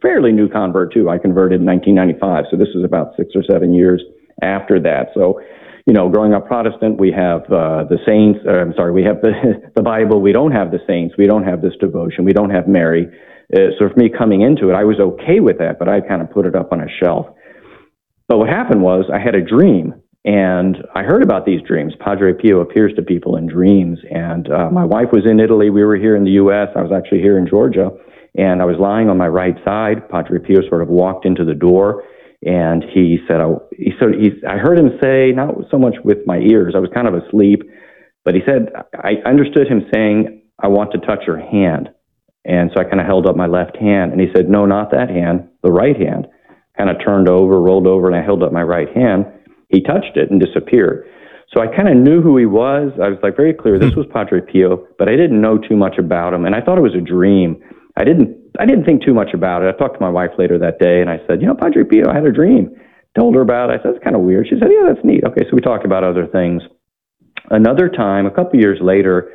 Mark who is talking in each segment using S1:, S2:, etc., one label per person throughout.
S1: fairly new convert too. I converted in 1995, so this was about 6 or 7 years after that. So, growing up Protestant, we have the saints. We have the Bible. We don't have the saints. We don't have this devotion. We don't have Mary. So for me coming into it, I was okay with that, but I kind of put it up on a shelf. But what happened was I had a dream, and I heard about these dreams. Padre Pio appears to people in dreams, and my wife was in Italy. We were here in the U.S. I was actually here in Georgia, and I was lying on my right side. Padre Pio sort of walked into the door, and he said, I heard him say, not so much with my ears, I was kind of asleep, but he said, I understood him saying, I want to touch your hand. And so I kind of held up my left hand, and he said, no, not that hand, the right hand. Kind of turned over, rolled over, and I held up my right hand. He touched it and disappeared. So I kind of knew who he was. I was very clear, this was Padre Pio, but I didn't know too much about him, and I thought it was a dream. I didn't think too much about it. I talked to my wife later that day, and I said, Padre Pio, I had a dream. Told her about it. I said, it's kind of weird. She said, yeah, that's neat. Okay, so we talked about other things. Another time, a couple years later,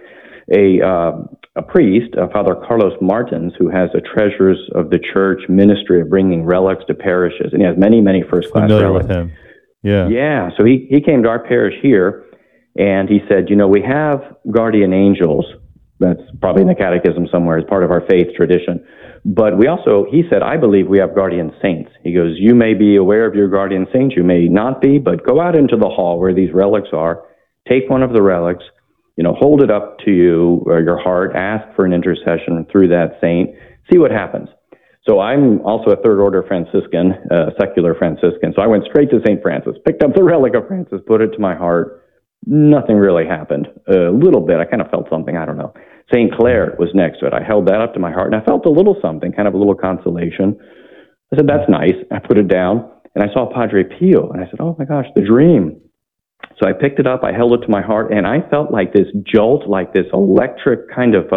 S1: a priest, Father Carlos Martins, who has a Treasures of the Church ministry of bringing relics to parishes, and he has many, many first-class
S2: familiar
S1: relics.
S2: With him. Yeah.
S1: Yeah, so he came to our parish here, and he said, we have guardian angels. That's probably in the catechism somewhere as part of our faith tradition. But he said, I believe we have guardian saints. He goes, you may be aware of your guardian saints, you may not be, but go out into the hall where these relics are, take one of the relics, hold it up to you or your heart, ask for an intercession through that saint, see what happens. So I'm also a third order Franciscan, secular Franciscan. So I went straight to St. Francis, picked up the relic of Francis, put it to my heart. Nothing really happened. A little bit. I kind of felt something. I don't know. St. Clare was next to it. I held that up to my heart, and I felt a little something, kind of a little consolation. I said, that's nice. I put it down, and I saw Padre Pio, and I said, oh my gosh, the dream. So I picked it up, I held it to my heart, and I felt like this jolt, like this electric kind of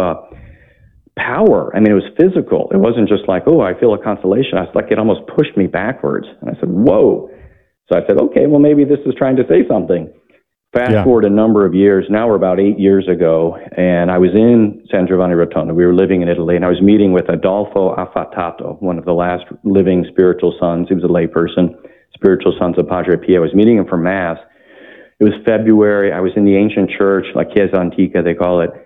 S1: power. I mean, it was physical. It wasn't just like, oh, I feel a consolation. I was like, it almost pushed me backwards. And I said, whoa. So I said, okay, well, maybe this is trying to say something. Fast forward a number of years. Now we're about 8 years ago, and I was in San Giovanni Rotondo. We were living in Italy, and I was meeting with Adolfo Affatato, one of the last living spiritual sons. He was a layperson, spiritual sons of Padre Pio. I was meeting him for Mass. It was February. I was in the ancient church, La Chiesa Antica, they call it.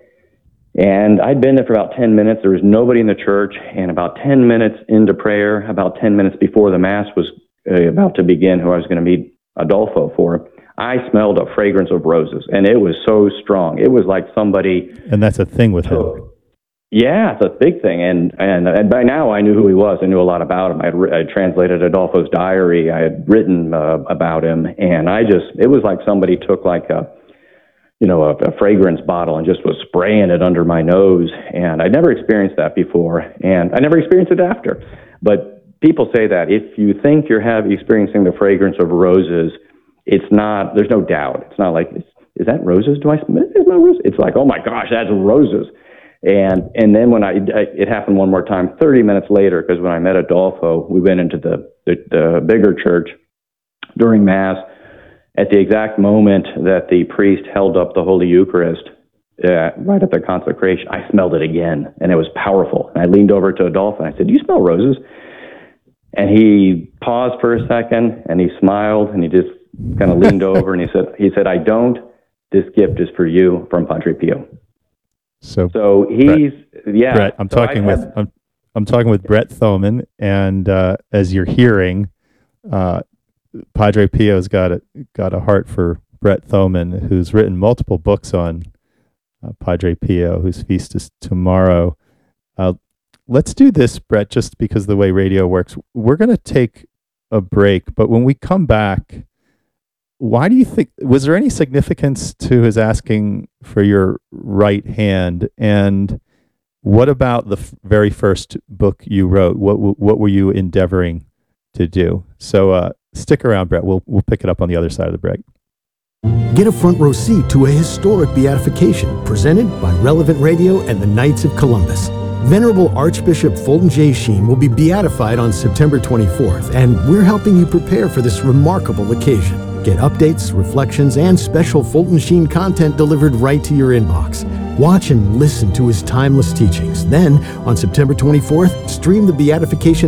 S1: And I'd been there for about 10 minutes. There was nobody in the church. And about 10 minutes into prayer, about 10 minutes before the Mass was about to begin, who I was going to meet Adolfo for, I smelled a fragrance of roses. And it was so strong. It was like somebody...
S2: And that's a thing with him.
S1: Yeah, it's a big thing. And by now I knew who he was. I knew a lot about him. I translated Adolfo's diary. I had written about him. And it was like somebody took like a fragrance bottle and just was spraying it under my nose. And I'd never experienced that before. And I never experienced it after. But people say that if you think you're experiencing the fragrance of roses, there's no doubt. It's not like, is that roses? Do I smell roses? It's like, oh my gosh, that's roses. And then when it happened one more time, 30 minutes later, because when I met Adolfo, we went into the bigger church during Mass. At the exact moment that the priest held up the Holy Eucharist, right at the consecration, I smelled it again, and it was powerful. And I leaned over to Adolfo, and I said, do you smell roses? And he paused for a second, and he smiled, and he just kind of leaned over, and he said, I don't. This gift is for you from Padre Pio. So he's
S2: Brett, I'm talking with Brett Thoman, and as you're hearing, Padre Pio's got a heart for Brett Thoman, who's written multiple books on Padre Pio, whose feast is tomorrow. Let's do this, Brett, just because of the way radio works. We're going to take a break, but when we come back, why do you think, was there any significance to his asking for your right hand? And what about the very first book you wrote? What were you endeavoring to do? So stick around, Brett. We'll pick it up on the other side of the break.
S3: Get a front row seat to a historic beatification presented by Relevant Radio and the Knights of Columbus. Venerable Archbishop Fulton J. Sheen will be beatified on September 24th, and we're helping you prepare for this remarkable occasion. Get updates, reflections, and special Fulton Sheen content delivered right to your inbox. Watch and listen to his timeless teachings. Then, on September 24th, stream the beatification